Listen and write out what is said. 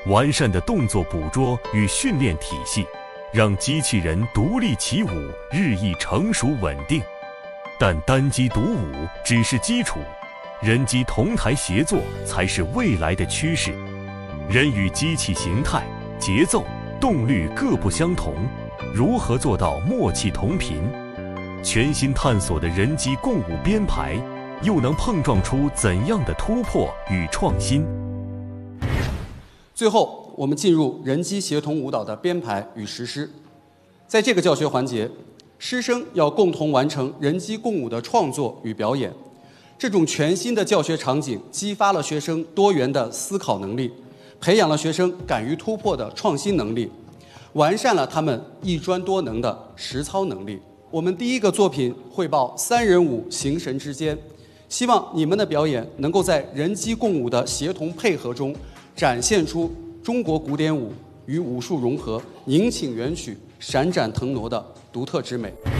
完善的动作捕捉与训练体系，让机器人独立起舞日益成熟稳定。但单机独舞只是基础，人机同台协作才是未来的趋势。人与机器形态、节奏、动律各不相同，如何做到默契同频？全新探索的人机共舞编排，又能碰撞出怎样的突破与创新？ 最后，我们进入人机协同舞蹈的编排与实施。在这个教学环节，师生要共同完成人机共舞的创作与表演。这种全新的教学场景激发了学生多元的思考能力，培养了学生敢于突破的创新能力，完善了他们一专多能的实操能力。我们第一个作品汇报3人舞形神之间，希望你们的表演能够在人机共舞的协同配合中，展现出中国古典舞与武术融合、宁请远取、闪展腾挪的独特之美。